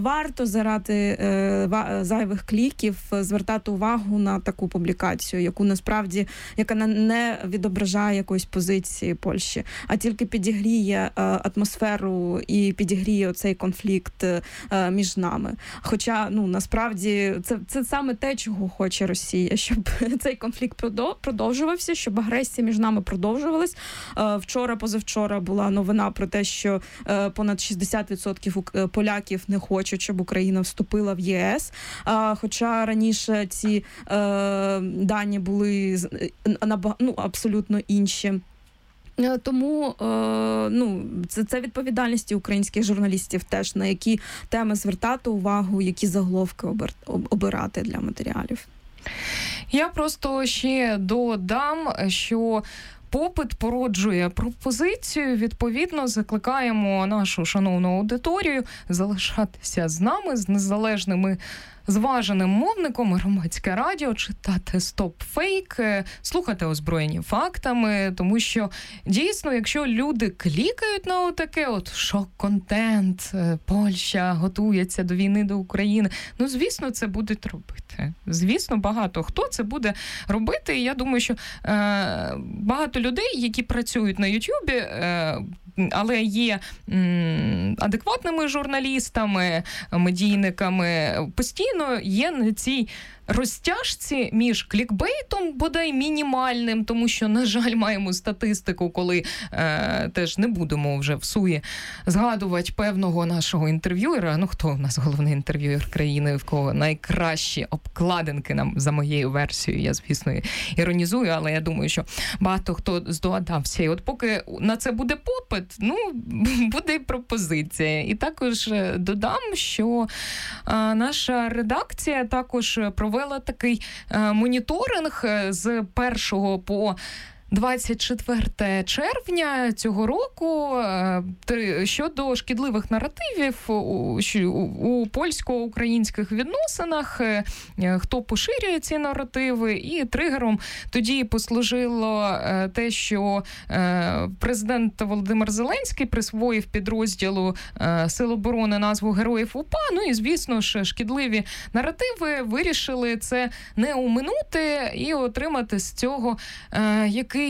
Варто заради зайвих кліків звертати увагу на таку публікацію, яка не відображає якоїсь позиції Польщі, а тільки підігріє атмосферу і підігріє оцей конфлікт між нами. Хоча, насправді, це саме те, чого хоче Росія, щоб цей конфлікт продовжувався, щоб агресія між нами продовжувалась. Позавчора була новина про те, що понад 60% поляків не хочуть, щоб Україна вступила в ЄС. Хоча раніше ці дані були абсолютно інші. Тому це відповідальність українських журналістів теж, на які теми звертати увагу, які заголовки обирати для матеріалів. Я просто ще додам, що попит породжує пропозицію. Відповідно, закликаємо нашу шановну аудиторію залишатися з нами, з незалежними, зваженим мовником, Громадське радіо, читати «Стоп-фейк», слухати «Озброєні фактами», тому що, дійсно, якщо люди клікають на отаке шок-контент, Польща готується до війни до України, звісно, це будуть робити. Звісно, багато хто це буде робити. І я думаю, що багато людей, які працюють на Ютубі, але є адекватними журналістами, медійниками, постійно є на цій розтяжці між клікбейтом, бодай мінімальним, тому що, на жаль, маємо статистику, коли теж не будемо вже всує згадувати певного нашого інтерв'юера. Хто у нас головний інтерв'юер країни, в кого найкращі обкладинки, нам за моєю версією, я, звісно, іронізую, але я думаю, що багато хто здогадався. І от поки на це буде попит, буде і пропозиція. І також додам, що наша редакція також провела такий моніторинг з 1 по 24 червня цього року щодо шкідливих наративів у польсько-українських відносинах, хто поширює ці наративи, і тригером тоді послужило те, що президент Володимир Зеленський присвоїв підрозділу Сил оборони назву Героїв УПА, і, звісно ж, шкідливі наративи вирішили це не оминути і отримати з цього якийсь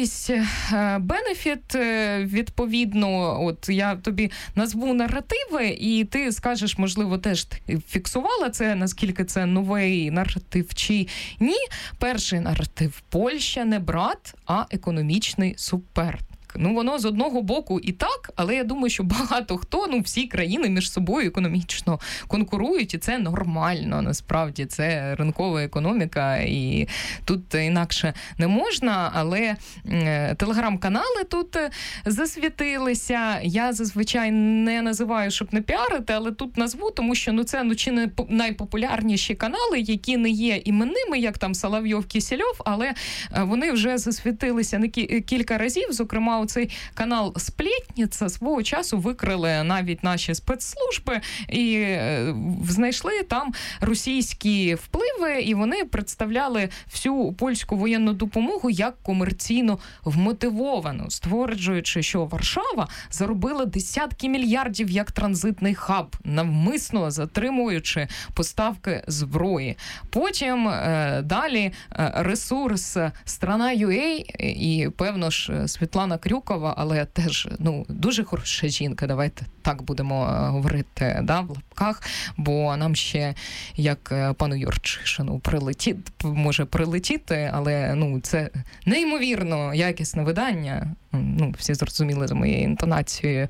бенефіт, відповідно. От я тобі назву наративи, і ти скажеш, можливо, теж фіксувала це, наскільки це новий наратив чи ні. Перший наратив: Польща не брат, а економічний суперник. Воно з одного боку і так, але я думаю, що багато хто, всі країни між собою економічно конкурують, і це нормально, насправді, це ринкова економіка, і тут інакше не можна, але телеграм-канали тут засвітилися. Я зазвичай не називаю, щоб не піарити, але тут назву, тому що це чи не найпопулярніші канали, які не є іменними, як там Соловйов, Кісельов, але вони вже засвітилися кілька разів, зокрема, цей канал «Сплетниця» свого часу викрили навіть наші спецслужби і знайшли там російські впливи, і вони представляли всю польську воєнну допомогу як комерційно вмотивовану, стверджуючи, що Варшава заробила десятки мільярдів як транзитний хаб, навмисно затримуючи поставки зброї. Потім далі ресурс «Страна.ua» і, певно ж, Світлана Крюкова, але теж дуже хороша жінка, давайте так будемо говорити, в лапках, бо нам ще, як пану Юрчишину, може прилетіти, але це неймовірно якісне видання, всі зрозуміли за моєю інтонацією,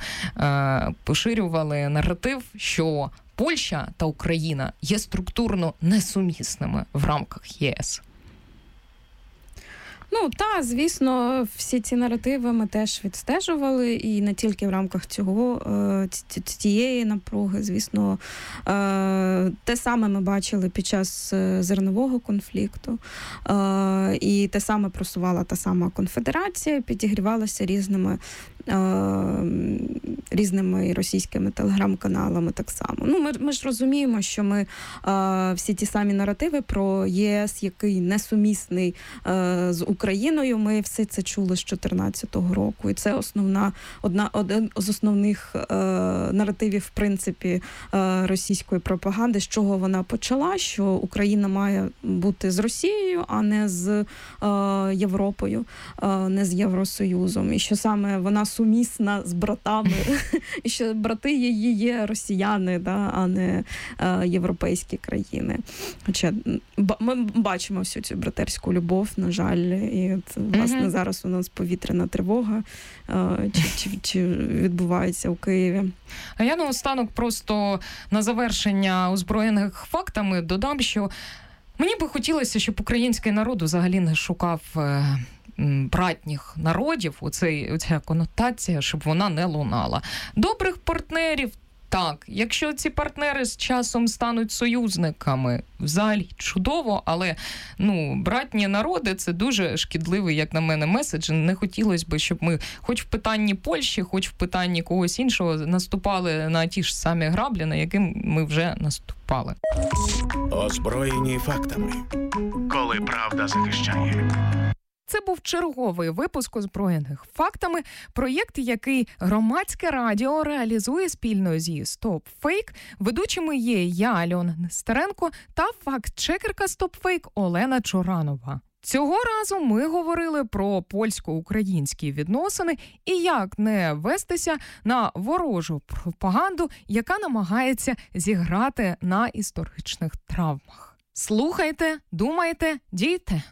поширювали наратив, що Польща та Україна є структурно несумісними в рамках ЄС. Звісно, всі ці наративи ми теж відстежували, і не тільки в рамках цієї напруги. Звісно, те саме ми бачили під час зернового конфлікту, і те саме просувала та сама конфедерація, підігрівалася різними різними російськими телеграм-каналами так само. Ну, ми ж розуміємо, що ми всі ті самі наративи про ЄС, який несумісний з Україною, ми все це чули з 2014 року. І це один з основних наративів, в принципі, російської пропаганди, з чого вона почала, що Україна має бути з Росією, а не з Європою, не з Євросоюзом. І що саме вона сумісна з братами, і що брати її є росіяни, да, а не європейські країни. Хоча ми бачимо всю цю братерську любов, на жаль, і от, власне, зараз у нас повітряна тривога, чи відбувається у Києві. А я наостанок просто на завершення озброєних фактами додам, що мені би хотілося, щоб український народ взагалі не шукав братніх народів, оця конотація, щоб вона не лунала. Добрих партнерів, так, якщо ці партнери з часом стануть союзниками, взагалі чудово, але братні народи – це дуже шкідливий, як на мене, меседж. Не хотілося б, щоб ми хоч в питанні Польщі, хоч в питанні когось іншого наступали на ті ж самі граблі, на які ми вже наступали. Озброєні фактами. Коли правда захищає. Це був черговий випуск «Озброєних фактами», проєкт, який Громадське радіо реалізує спільно зі Stop Fake. Ведучими є я, Альона Нестеренко, та факт-чекерка Stop Fake Олена Чоранова. Цього разу ми говорили про польсько-українські відносини і як не вестися на ворожу пропаганду, яка намагається зіграти на історичних травмах. Слухайте, думайте, дійте.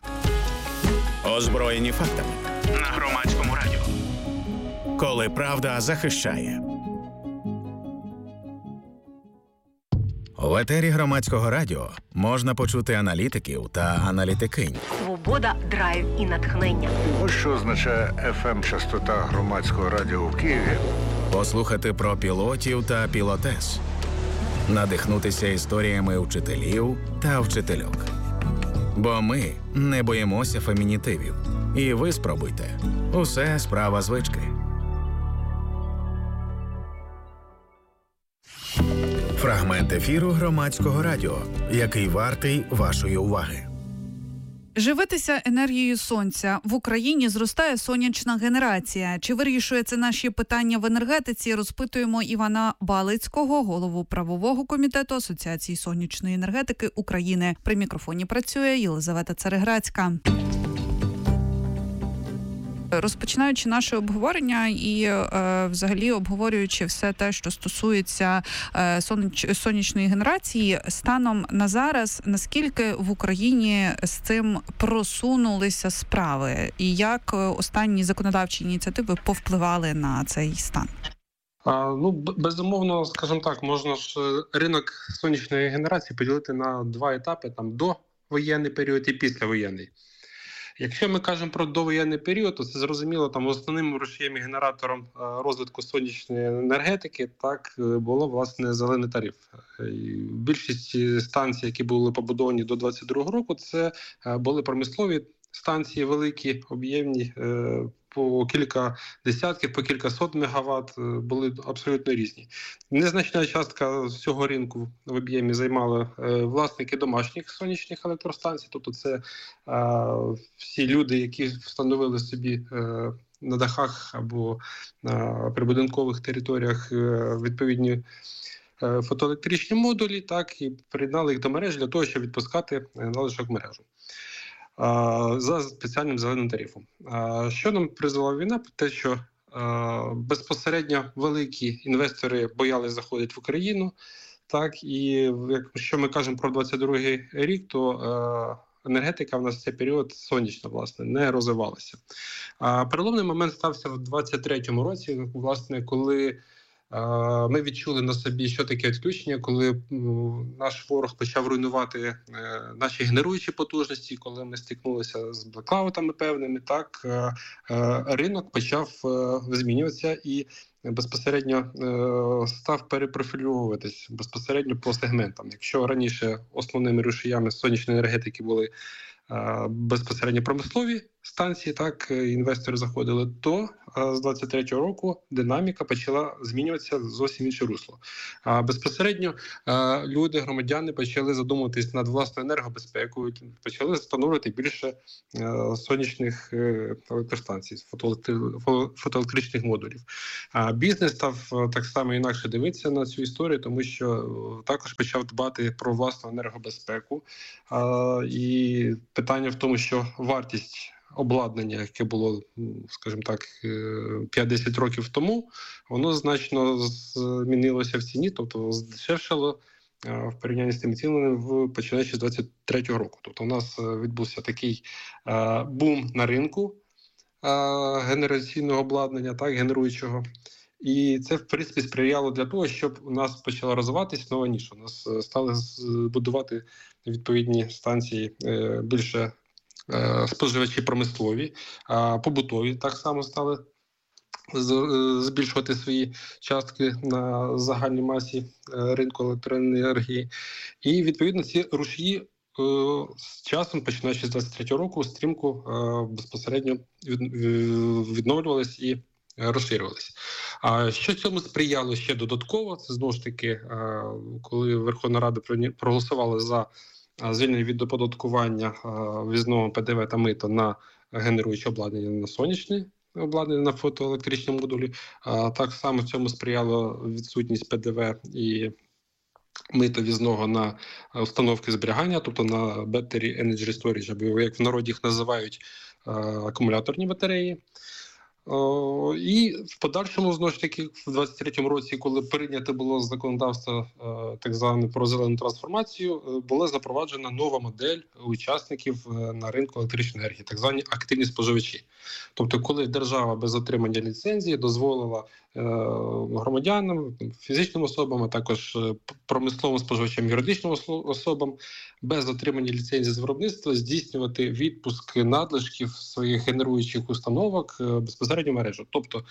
Озброєні фактами на Громадському радіо. Коли правда захищає. В етері Громадського радіо можна почути аналітиків та аналітикинь. Свобода, драйв і натхнення. Ось що означає FM-частота Громадського радіо в Києві. Послухати про пілотів та пілотес. Надихнутися історіями вчителів та вчительок. Бо ми не боїмося фемінітивів. І ви спробуйте. Усе справа звички. Фрагмент ефіру Громадського радіо, який вартий вашої уваги. Живитися енергією сонця. В Україні зростає сонячна генерація. Чи вирішує це наші питання в енергетиці? Розпитуємо Івана Балицького, голову правового комітету Асоціації сонячної енергетики України. При мікрофоні працює Єлизавета Цареградська. Розпочинаючи наше обговорення і взагалі обговорюючи все те, що стосується сонячної генерації, станом на зараз, наскільки в Україні з цим просунулися справи? І як останні законодавчі ініціативи повпливали на цей стан? Безумовно, скажімо так, можна ж ринок сонячної генерації поділити на два етапи, там довоєнний період і післявоєнний. Якщо ми кажемо про довоєнний період, то це зрозуміло, там основним рушієм і генератором розвитку сонячної енергетики було, власне, зелений тариф. Більшість станцій, які були побудовані до 2022 року, це були промислові станції, великі, об'ємні, по кілька десятків, по кількасот мегаватт, були абсолютно різні. Незначна частка всього ринку в об'ємі займали власники домашніх сонячних електростанцій, тобто це всі люди, які встановили собі на дахах або на прибудинкових територіях відповідні фотоелектричні модулі, так, і приєднали їх до мережі для того, щоб відпускати надлишок мережу за спеціальним зеленим тарифом. Що нам призвела війна? Те, що безпосередньо великі інвестори боялись заходити в Україну. Так, і якщо ми кажемо про 22-й рік, то енергетика в нас в цей період сонячна, власне, не розвивалася. Переломний момент стався в 23-му році, власне, коли ми відчули на собі, що таке відключення, коли наш ворог почав руйнувати наші генеруючі потужності, коли ми стикнулися з блекаутами певними, так, ринок почав змінюватися і безпосередньо став перепрофільовуватись безпосередньо по сегментам. Якщо раніше основними рушіями сонячної енергетики були безпосередньо промислові станції, так, інвестори заходили, то з 23-го року динаміка почала змінюватися зовсім інше русло. Безпосередньо люди, громадяни почали задумуватись над власною енергобезпекою, почали встановлювати більше сонячних електростанцій, фотоелектричних модулів. Бізнес став так само інакше дивитися на цю історію, тому що також почав дбати про власну енергобезпеку. І питання в тому, що вартість обладнання, яке було, скажімо так, 5-10 років тому, воно значно змінилося в ціні, тобто здешевшало в порівнянні з тими цінами починаючи з 23-го року. Тобто у нас відбувся такий бум на ринку генераційного обладнання, так, генеруючого. І це, в принципі, сприяло для того, щоб у нас почала розвиватися нова ніша. У нас стали будувати відповідні станції більше споживачі промислові, побутові так само стали збільшувати свої частки на загальній масі ринку електроенергії. І, відповідно, ці рушії з часом, починаючи з 23-го року, стрімко безпосередньо відновлювались і розширювались. А що цьому сприяло ще додатково? Це, знову ж таки, коли Верховна Рада проголосувала за звільнення від оподаткування ввізного ПДВ та мито на генеруюче обладнання, на сонячне обладнання, на фотоелектричні модулі. Так само цьому сприяло відсутність ПДВ і мито ввізного на установки зберігання, тобто на Battery Energy Storage, або як в народі їх називають, акумуляторні батареї. І в подальшому, знову ж таки, в 23-му році, коли прийнято було законодавство так зване про зелену трансформацію, була запроваджена нова модель учасників на ринку електричної енергії, так звані активні споживачі. Тобто, коли держава без отримання ліцензії дозволила громадянам, фізичним особам, а також промисловим споживачам, юридичним особам без отримання ліцензії з виробництва здійснювати відпуск надлишків своїх генеруючих установок безпосередньо в мережу. Тобто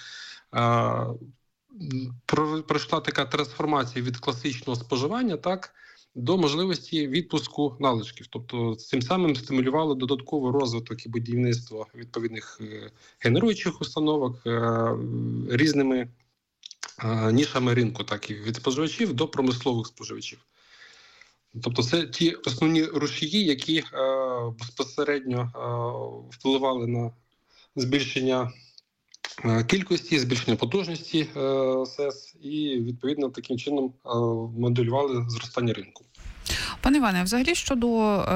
пройшла така трансформація від класичного споживання, так, до можливості відпуску надлишків. Тобто цим самим стимулювало додатковий розвиток і будівництво відповідних генеруючих установок різними нішами ринку, так і від споживачів до промислових споживачів. Тобто це ті основні рушії, які безпосередньо впливали на збільшення кількості, збільшення потужності СЕС і, відповідно, таким чином моделювали зростання ринку. Пане Іване, взагалі щодо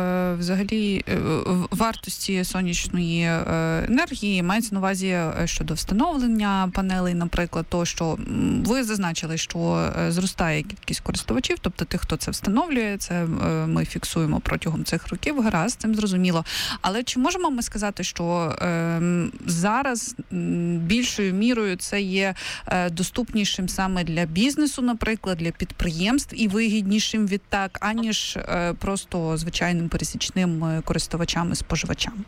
вартості сонячної енергії, мається на увазі щодо встановлення панелей, наприклад, то, що ви зазначили, що зростає кількість користувачів, тобто тих, хто це встановлює, це ми фіксуємо протягом цих років, гаразд, цим зрозуміло. Але чи можемо ми сказати, що зараз більшою мірою це є доступнішим саме для бізнесу, наприклад, для підприємств і вигіднішим відтак, аніж просто звичайним пересічним користувачам і споживачам?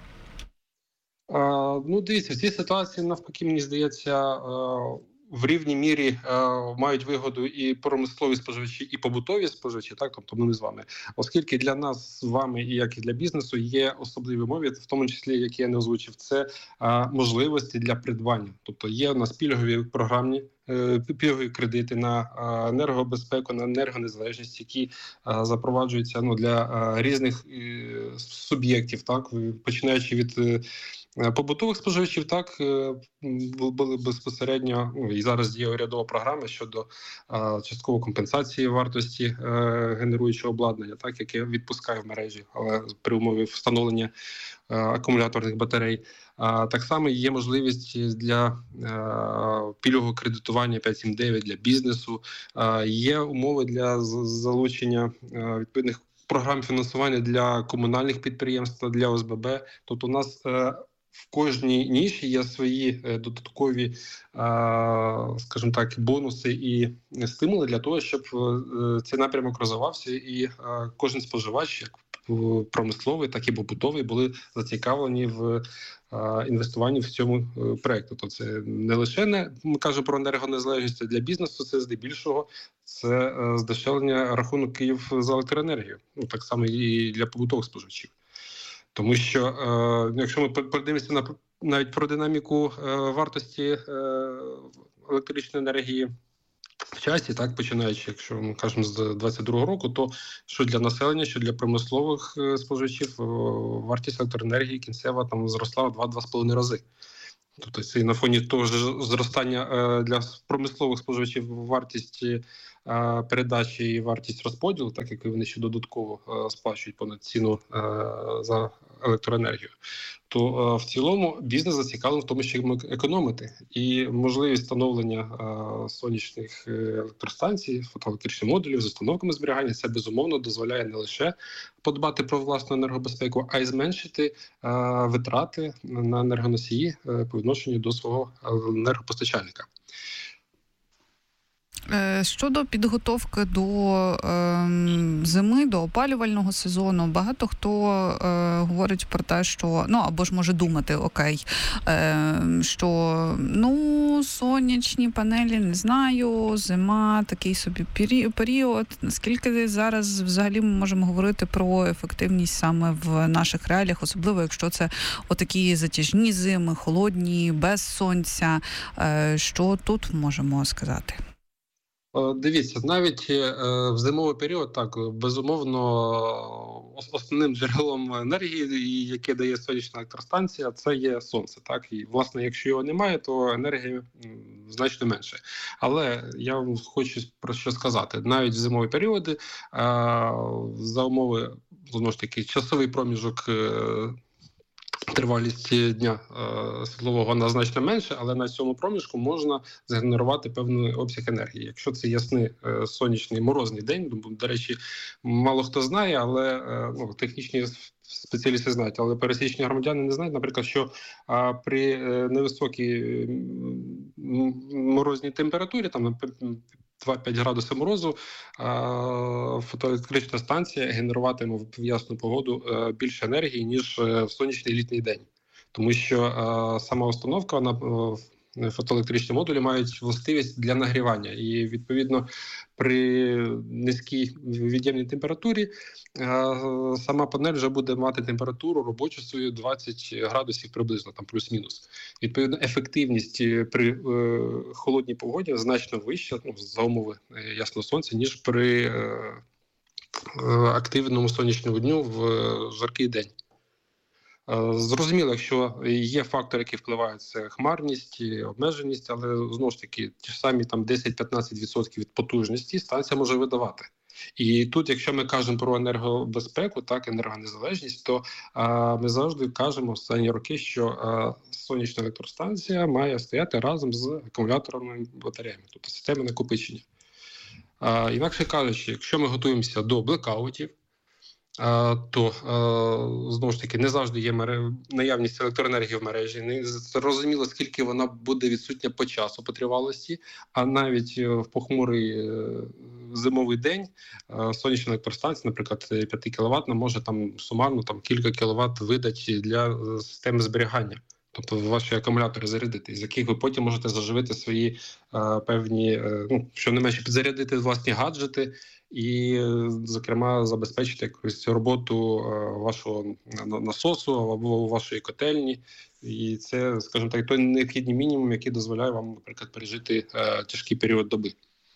Ну, дивіться, в цій ситуації, навпаки, мені здається, в рівній мірі мають вигоду і промислові споживачі, і побутові споживачі, так, тобто ми з вами. Оскільки для нас з вами, і як і для бізнесу, є особливі умови, в тому числі, які я не озвучив, це можливості для придбання. Тобто є у нас пільгові пільгові кредити на енергобезпеку, на енергонезалежність, які запроваджуються для різних суб'єктів, так, починаючи від побутових споживачів, так, були безпосередньо, і зараз є урядова програма щодо часткової компенсації вартості генеруючого обладнання, так, яке відпускає в мережі, але при умові встановлення акумуляторних батарей. Так само є можливість для пільгового кредитування 5.7.9 для бізнесу, є умови для залучення відповідних програм фінансування для комунальних підприємств, для ОСББ. Тобто у нас в кожній ніші є свої додаткові, скажімо так, бонуси і стимули для того, щоб цей напрямок розвивався, і кожен споживач, як промисловий, так і побутовий, були зацікавлені в інвестуванні в цьому проєкту. То це не лише ми кажемо про енергонезалежність, а для бізнесу це здебільшого це здешевлення рахунків за електроенергію. Так само і для побутових споживачів. Тому що, якщо ми подивимося навіть про динаміку вартості електричної енергії в часі, так, починаючи, якщо ми кажемо з 22-го року, то що для населення, що для промислових споживачів вартість електроенергії кінцева там зросла в 2-2,5 рази. Тобто це на фоні того ж зростання для промислових споживачів вартість передачі і вартість розподілу, так як вони ще додатково сплачують понад ціну за електроенергію, то в цілому бізнес зацікавлений в тому, щоб економити. І можливість встановлення сонячних електростанцій, фотоелектричних модулів з установками зберігання, це безумовно дозволяє не лише подбати про власну енергобезпеку, а й зменшити витрати на енергоносії по відношенню до свого енергопостачальника. Щодо підготовки до зими, до опалювального сезону, багато хто говорить про те, що, або ж може думати, що, сонячні панелі, не знаю, зима, такий собі період. Наскільки зараз взагалі ми можемо говорити про ефективність саме в наших реаліях, особливо якщо це отакі затяжні зими, холодні, без сонця, що тут можемо сказати? Дивіться, навіть в зимовий період, так, безумовно, основним джерелом енергії, яке дає сонячна електростанція, це є сонце. Так? І, власне, якщо його немає, то енергії значно менше. Але я вам хочу про що сказати. Навіть в зимові періоди за умови, знову ж таки, часовий проміжок тривалість дня світлового вона значно менше, але на цьому проміжку можна згенерувати певний обсяг енергії. Якщо це ясний сонячний морозний день, до речі, мало хто знає, але технічні спеціалісти знають, але пересічні громадяни не знають, наприклад, що при невисокій морозній температурі, там 2-5 градусів морозу, фотоелектрична станція генеруватиме в ясну погоду більше енергії, ніж в сонячний літній день. Тому що сама установка, фотоелектричні модулі мають властивість для нагрівання. І, відповідно, при низькій від'ємній температурі сама панель вже буде мати температуру робочу свою 20 градусів приблизно, там плюс-мінус. Відповідно, ефективність при холодній погоді значно вища, за умови ясного сонця, ніж при активному сонячному дню в жаркий день. Зрозуміло, якщо є фактори, які впливають, це хмарність, обмеженість, але, знову ж таки, ті ж самі 10-15% від потужності станція може видавати. І тут, якщо ми кажемо про енергобезпеку, так, енергонезалежність, то ми завжди кажемо в останні роки, що сонячна електростанція має стояти разом з акумуляторними батареями, тобто системи накопичення. Інакше кажучи, якщо ми готуємося до блекаутів, то, знову ж таки, не завжди є наявність електроенергії в мережі, не зрозуміло, скільки вона буде відсутня по часу, по тривалості, а навіть в похмурий зимовий день сонячна електростанція, наприклад, 5 кВт, може сумарно кілька кіловат видати для системи зберігання. Тобто ваші акумулятори зарядити, з яких ви потім можете заживити свої певні, щонайменше підзарядити власні гаджети і, зокрема, забезпечити якусь роботу вашого насосу або вашої котельні. І це, скажімо так, той необхідний мінімум, який дозволяє вам, наприклад, пережити тяжкий період доби.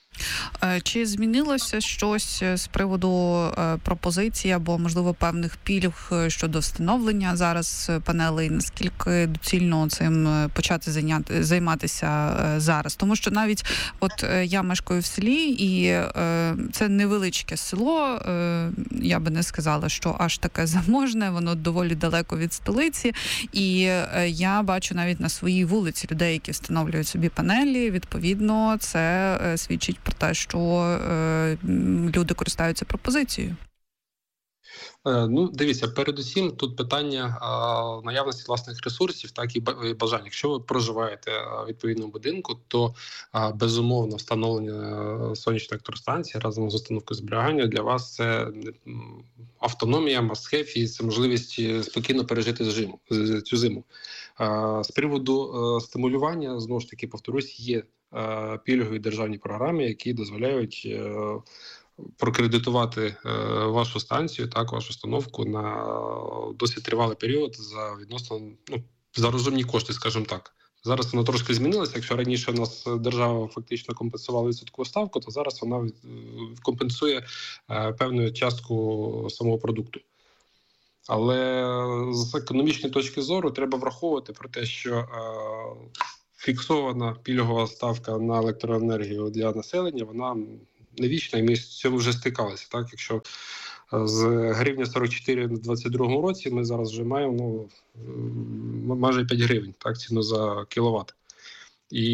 Чи змінилося щось з приводу пропозицій або, можливо, певних пільг щодо встановлення зараз панелей? Наскільки доцільно цим почати займатися зараз? Тому що навіть я мешкаю в селі, і це невеличке село, я би не сказала, що аж таке заможне, воно доволі далеко від столиці, і я бачу навіть на своїй вулиці людей, які встановлюють собі панелі, відповідно, це свідчить про те, що люди користуються пропозицією. Дивіться, передусім тут питання наявності власних ресурсів, так і бажань. Якщо ви проживаєте в відповідному будинку, то безумовно встановлення сонячної електростанції разом з установкою зберігання для вас це автономія, must-have, і це можливість спокійно пережити цю зиму. З приводу стимулювання, знову ж таки, повторюсь, є пільгові державні програми, які дозволяють прокредитувати вашу станцію, так, вашу установку на досить тривалий період за відносно, за розумні кошти, скажімо так. Зараз воно трошки змінилося. Якщо раніше у нас держава фактично компенсувала відсоткову ставку, то зараз вона компенсує певну частку самого продукту. Але з економічної точки зору треба враховувати про те, що фіксована пільгова ставка на електроенергію для населення, вона не вічна, і ми з цим вже стикалися. Так? Якщо з гривня 44 в 2022 році ми зараз вже маємо майже 5 гривень, так, ціну за кіловат. І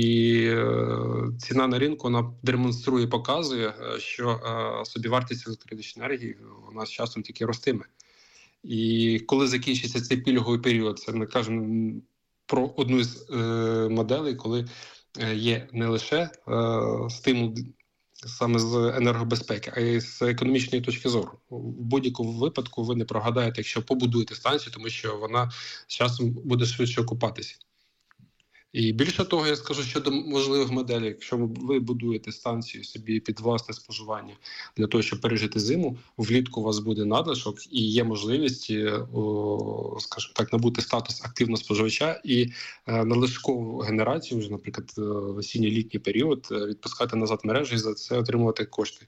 ціна на ринку, вона демонструє, показує, що собівартість електричної енергії вона з часом тільки ростиме. І коли закінчиться цей пільговий період, це ми кажемо про одну з моделей, коли є не лише стимул саме з енергобезпеки, а й з економічної точки зору. В будь-якому випадку ви не прогадаєте, якщо побудуєте станцію, тому що вона з часом буде швидше окупатися. І більше того, я скажу щодо можливих моделей. Якщо ви будуєте станцію собі під власне споживання для того, щоб пережити зиму, влітку у вас буде надлишок і є можливість, скажімо так, набути статус активного споживача і надлишкову генерацію, вже, наприклад, в осінньо-літній період, відпускати назад мережі і за це отримувати кошти.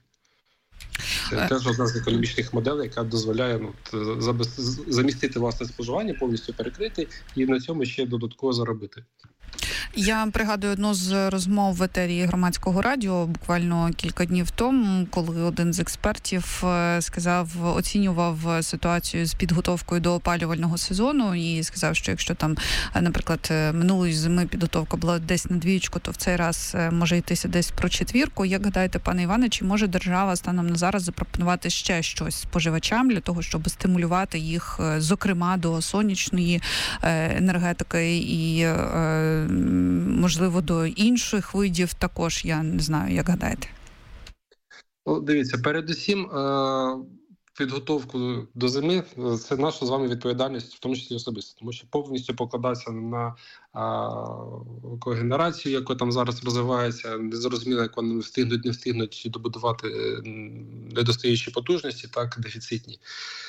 Це теж одна з економічних моделей, яка дозволяє замістити власне споживання, повністю перекрити і на цьому ще додатково заробити. Я пригадую одну з розмов в етері Громадського радіо буквально кілька днів тому, коли один з експертів оцінював ситуацію з підготовкою до опалювального сезону і сказав, що якщо там, наприклад, минулої зими підготовка була десь на 2, то в цей раз може йтися десь про 4. Як гадаєте, пане Іване, чи може держава станом на зараз запропонувати ще щось споживачам для того, щоб стимулювати їх, зокрема, до сонячної енергетики і можливо, до інших видів також, я не знаю, як гадаєте? Дивіться, передусім, підготовку до зими – це наша з вами відповідальність, в тому числі особисто, тому що повністю покладатися на когенерацію, яка там зараз розвивається, незрозуміло, як вони не встигнуть добудувати недостаючі потужності, так, дефіцитні.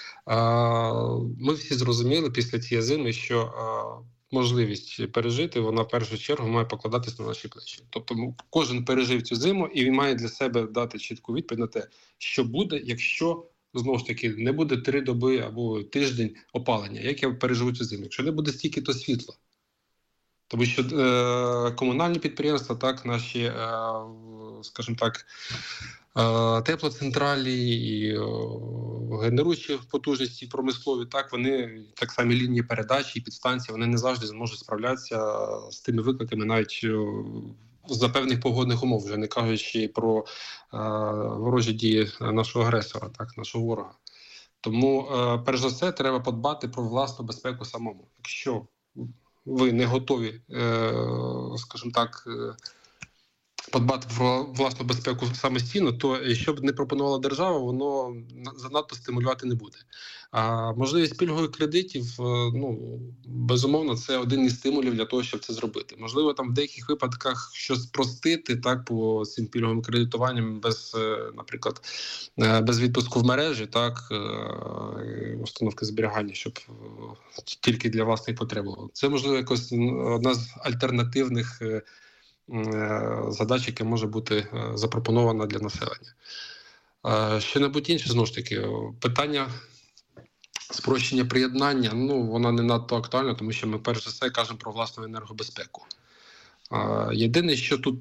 Ми всі зрозуміли після цієї зими, що можливість пережити, вона в першу чергу має покладатись на наші плечі. Тобто кожен пережив цю зиму і він має для себе дати чітку відповідь на те, що буде, якщо, знову ж таки, не буде 3 доби або тиждень опалення. Як я переживу цю зиму? Якщо не буде стільки-то світла. Тому що комунальні підприємства, так, наші, скажімо так, теплоцентралі і генеруючі потужності промислові, так, вони так само лінії передачі і підстанції, вони не завжди зможуть справлятися з тими викликами навіть за певних погодних умов, вже не кажучи про ворожі дії нашого агресора, так, нашого ворога. Тому, перш за все, треба подбати про власну безпеку самому. Якщо ви не готові, скажімо так, подбати про власну безпеку самостійно, то що б не пропонувала держава, воно занадто стимулювати не буде. А можливість пільгових кредитів, безумовно, це один із стимулів для того, щоб це зробити. Можливо, там в деяких випадках щось спростити, так, по цим пільговим кредитуванням без, наприклад, без відпуску в мережі, так, установки зберігання, щоб тільки для власних потреб. Це, можливо, якось одна з альтернативних задач, яка може бути запропонована для населення. Що-небудь інше, знову ж таки, питання спрощення приєднання, воно не надто актуально, тому що ми перш за все кажемо про власну енергобезпеку. Єдине, що тут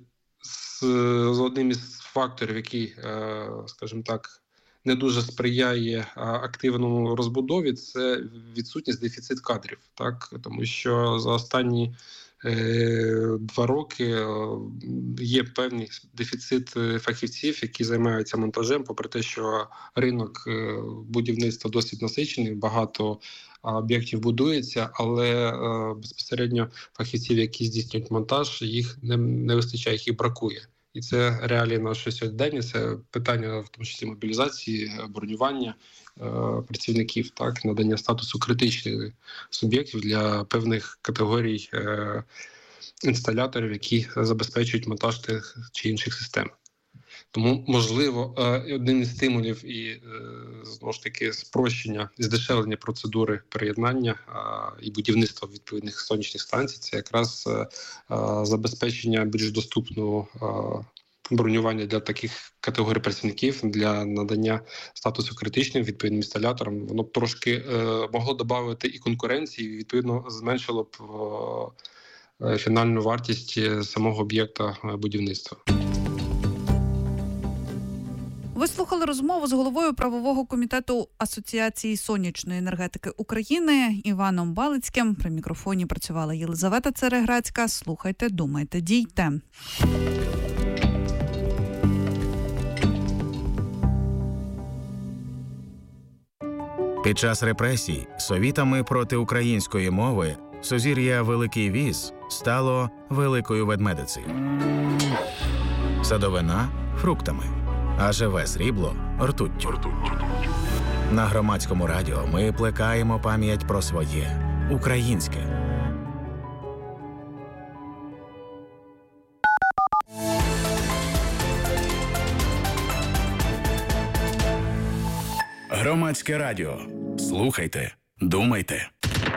з одним із факторів, який, скажімо так, не дуже сприяє активному розбудові, це відсутність, дефіцит кадрів, так? Тому що за останні 2 роки є певний дефіцит фахівців, які займаються монтажем, попри те, що ринок будівництва досить насичений, багато об'єктів будується, але безпосередньо фахівців, які здійснюють монтаж, їх не вистачає, їх бракує. І це реалії нашої сьогодення, це питання в тому числі мобілізації, бронювання працівників, так, надання статусу критичних суб'єктів для певних категорій інсталяторів, які забезпечують монтаж тих чи інших систем. Тому, можливо, один із стимулів і, знову ж таки, спрощення, здешевлення процедури приєднання і будівництва відповідних сонячних станцій – це якраз забезпечення більш доступного бронювання для таких категорій працівників, для надання статусу критичним відповідним інсталяторам. Воно б трошки могло додати і конкуренції, і, відповідно, зменшило б фінальну вартість самого об'єкта будівництва. Ви слухали розмову з головою правового комітету Асоціації сонячної енергетики України Іваном Балицьким. При мікрофоні працювала Єлизавета Цереграцька. Слухайте, думайте, дійте. Під час репресій совітами проти української мови сузір'я Великий Віз стало Великою Ведмедицею. Садовина – фруктами, а живе срібло – ртуттю. На Громадському радіо ми плекаємо пам'ять про своє – українське. Громадське радіо. Слухайте, думайте.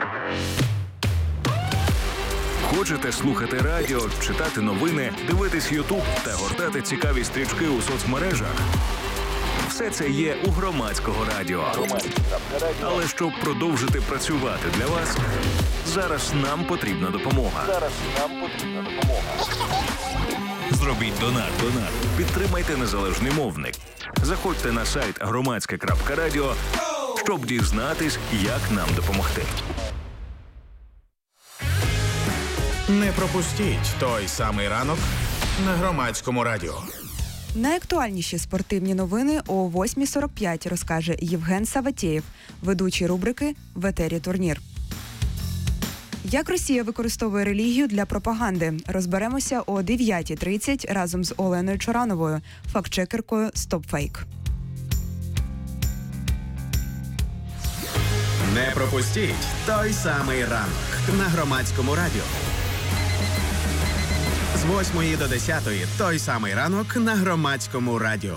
Хочете слухати радіо, читати новини, дивитись Ютуб та гортати цікаві стрічки у соцмережах? Все це є у Громадського радіо. Але щоб продовжити працювати для вас, зараз нам потрібна допомога. Зробіть донат. Підтримайте незалежний мовник. Заходьте на сайт громадське.радіо, щоб дізнатись, як нам допомогти. Не пропустіть той самий ранок на Громадському радіо. Найактуальніші спортивні новини о 8:45 розкаже Євген Саватєєв, ведучий рубрики «В етері турнір». Як Росія використовує релігію для пропаганди? Розберемося о 9:30 разом з Оленою Чорановою, фактчекеркою «Стопфейк». Не пропустіть той самий ранок на Громадському радіо. З 8 до 10 той самий ранок на Громадському радіо.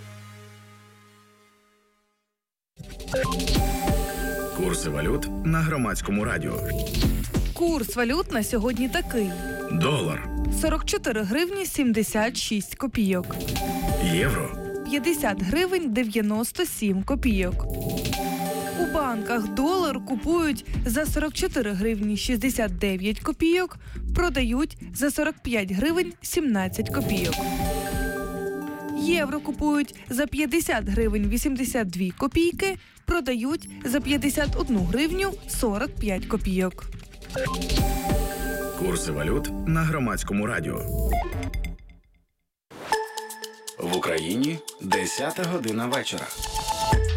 Курси валют на Громадському радіо. Курс валют на сьогодні такий. Долар. 44 гривні 76 копійок. Євро. 50 гривень 97 копійок. У банках долар купують за 44 гривні 69 копійок, продають за 45 гривень 17 копійок. Євро купують за 50 гривень 82 копійки, продають за 51 гривню 45 копійок. Курси валют на Громадському радіо. В Україні 10 година вечора.